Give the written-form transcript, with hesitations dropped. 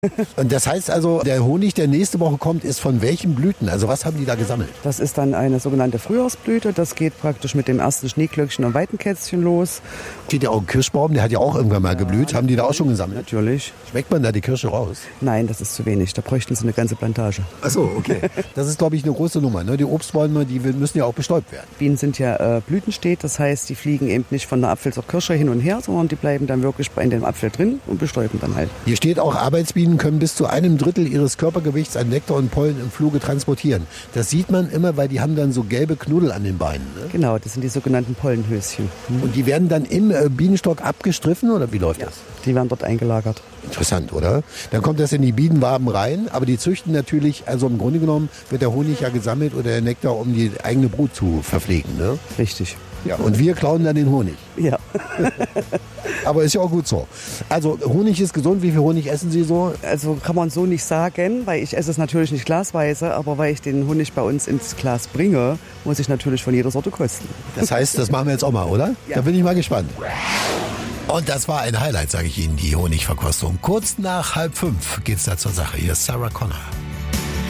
Und das heißt also, der Honig, der nächste Woche kommt, ist von welchen Blüten? Also was haben die da gesammelt? Das ist dann eine sogenannte Frühjahrsblüte. Das geht praktisch mit dem ersten Schneeglöckchen und Weidenkätzchen los. Steht ja auch ein Kirschbaum, der hat ja auch irgendwann mal geblüht. Haben die da auch schon gesammelt? Natürlich. Schmeckt man da die Kirsche raus? Nein, das ist zu wenig. Da bräuchten sie eine ganze Plantage. Ach so, okay. Das ist, glaube ich, eine große Nummer. Ne? Die Obstbäume, die müssen ja auch bestäubt werden. Bienen sind ja blütensteht. Das heißt, die fliegen eben nicht von der Apfel zur Kirsche hin und her, sondern die bleiben dann wirklich in dem Apfel drin und bestäuben dann halt. Hier steht auch, Arbeitsbienen können bis zu 1/3 ihres Körpergewichts an Nektar und Pollen im Fluge transportieren. Das sieht man immer, weil die haben dann so gelbe Knuddel an den Beinen. Ne? Genau, das sind die sogenannten Pollenhöschen. Und die werden dann im Bienenstock abgestriffen oder wie läuft das? Die werden dort eingelagert. Interessant, oder? Dann kommt das in die Bienenwaben rein, aber die züchten natürlich, also im Grunde genommen wird der Honig ja gesammelt oder der Nektar, um die eigene Brut zu verpflegen. Ne? Richtig. Ja, und wir klauen dann den Honig. Ja. Aber ist ja auch gut so. Also Honig ist gesund. Wie viel Honig essen Sie so? Also kann man so nicht sagen, weil ich esse es natürlich nicht glasweise, aber weil ich den Honig bei uns ins Glas bringe, muss ich natürlich von jeder Sorte kosten. Das heißt, das machen wir jetzt auch mal, oder? Ja. Da bin ich mal gespannt. Und das war ein Highlight, sage ich Ihnen, die Honigverkostung. Kurz nach 4:30 geht's da zur Sache. Hier ist Sarah Connor.